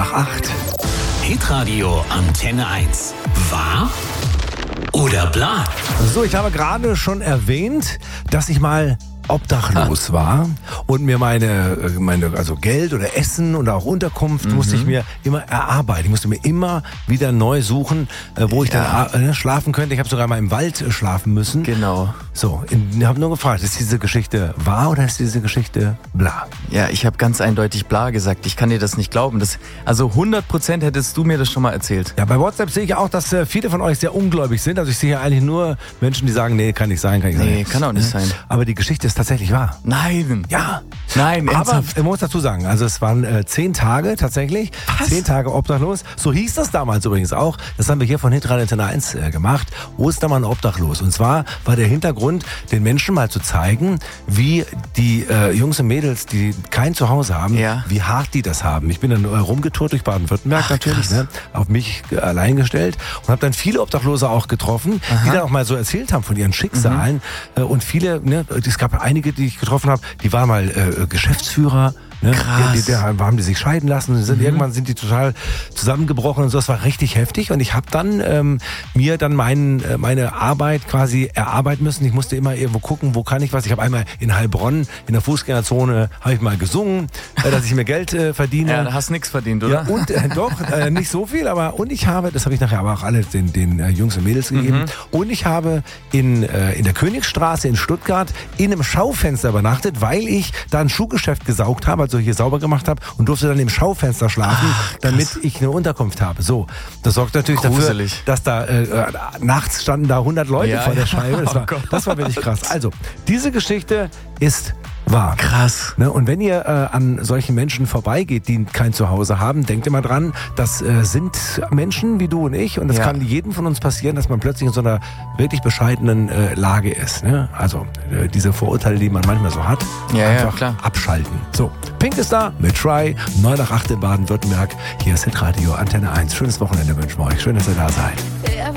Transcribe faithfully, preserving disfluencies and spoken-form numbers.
nach acht. Hitradio Antenne eins. Wahr oder bla? So, ich habe gerade schon erwähnt, dass ich mal obdachlos war und mir meine, meine, also Geld oder Essen oder auch Unterkunft mhm. musste ich mir immer erarbeiten. Ich musste mir immer wieder neu suchen, wo ich ja. dann äh, schlafen könnte. Ich habe sogar mal im Wald schlafen müssen. Genau. So, ich habe nur gefragt, ist diese Geschichte wahr oder ist diese Geschichte bla? Ja, ich habe ganz eindeutig bla gesagt. Ich kann dir das nicht glauben. Das, also hundert Prozent hättest du mir das schon mal erzählt. Ja, bei WhatsApp sehe ich auch, dass äh, viele von euch sehr ungläubig sind. Also ich sehe ja eigentlich nur Menschen, die sagen, nee, kann nicht sein, kann nicht nee, sein. Nee, kann auch nicht sein. Aber die Geschichte ist tatsächlich wahr. Nein. Ja. Nein, ernsthaft. Aber ich muss dazu sagen, also es waren äh, zehn Tage tatsächlich. Was? Zehn Tage obdachlos. So hieß das damals übrigens auch. Das haben wir hier von Hitradio Antenne eins äh, gemacht. Ostermann obdachlos. Und zwar war der Hintergrund, den Menschen mal zu zeigen, wie die äh, Jungs und Mädels, die kein Zuhause haben, ja. wie hart die das haben. Ich bin dann äh, rumgetourt durch Baden-Württemberg natürlich, ne, auf mich äh, allein gestellt und habe dann viele Obdachlose auch getroffen, Aha. die dann auch mal so erzählt haben von ihren Schicksalen. Mhm. Äh, und viele, ne, es gab einige, die ich getroffen habe, die waren mal äh, Geschäftsführer. Ne? Krass. Die, die, die, haben die sich scheiden lassen, sind, mhm. irgendwann sind die total zusammengebrochen und so. Das war richtig heftig und ich habe dann ähm, mir dann mein, äh, meine Arbeit quasi erarbeiten müssen. Ich musste immer irgendwo gucken, wo kann ich was. Ich habe einmal in Heilbronn in der Fußgängerzone habe ich mal gesungen, äh, dass ich mir Geld äh, verdiene. Ja, da hast nichts verdient, oder? Ja, und äh, doch, äh, nicht so viel, aber und ich habe, das habe ich nachher aber auch alle den, den äh, Jungs und Mädels gegeben, mhm. und ich habe in, äh, in der Königsstraße in Stuttgart in einem Schaufenster übernachtet, weil ich da ein Schuhgeschäft gesaugt habe, also hier sauber gemacht habe und durfte dann im Schaufenster schlafen, Ach, damit ich eine Unterkunft habe. So, das sorgt natürlich Gruselig. dafür, dass da äh, nachts standen da hundert Leute ja, vor der Scheibe. Das war, oh das war wirklich krass. Also, diese Geschichte ist wahr. Krass. Ne? Und wenn ihr äh, an solchen Menschen vorbeigeht, die kein Zuhause haben, denkt immer dran, das äh, sind Menschen wie du und ich und es ja. kann jedem von uns passieren, dass man plötzlich in so einer wirklich bescheidenen äh, Lage ist. Ne? Also äh, diese Vorurteile, die man manchmal so hat, ja, einfach ja, klar. abschalten. So, Pink ist da mit Try, neun nach acht in Baden-Württemberg. Hier ist Hitradio Antenne eins. Schönes Wochenende wünschen wir euch. Schön, dass ihr da seid.